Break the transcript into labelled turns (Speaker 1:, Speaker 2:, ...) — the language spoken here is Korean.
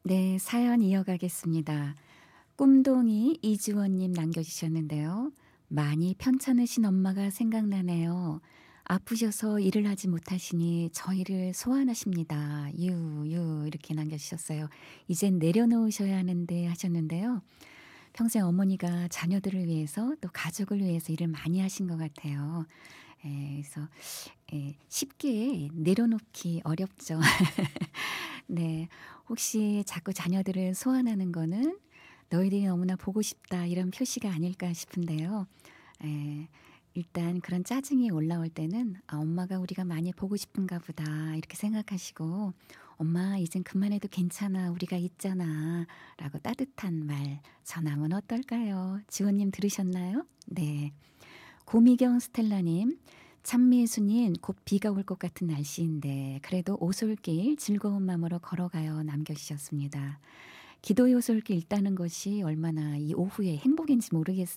Speaker 1: 네, 사연 이어가겠습니다. 꿈동이 이주원님 남겨주셨는데요. 많이 편찮으신 엄마가 생각나네요. 아프셔서 일을 하지 못하시니 저희를 소환하십니다. 유유 이렇게 남겨주셨어요. 이젠 내려놓으셔야 하는데 하셨는데요. 평생 어머니가 자녀들을 위해서 또 가족을 위해서 일을 많이 하신 것 같아요. 그래서 쉽게 내려놓기 어렵죠. 네. 혹시 자꾸 자녀들을 소환하는 거는 '너희들이 너무나 보고 싶다.' 이런 표시가 아닐까 싶은데요. 예. 일단 그런 짜증이 올라올 때는 '아 엄마가 우리가 많이 보고 싶은가 보다.' 이렇게 생각하시고 "엄마 이젠 그만해도 괜찮아. 우리가 있잖아."라고 따뜻한 말 전하면 어떨까요? 지원님 들으셨나요? 네. 고미경 스텔라님, "찬미수님 곧 비가 올 것 같은 날씨인데 그래도 오솔길 즐거운 마음으로 걸어가요." 남겨주셨습니다. 기도의 오솔길 있다는 것이 얼마나 이 오후에 행복인지 모르겠어요.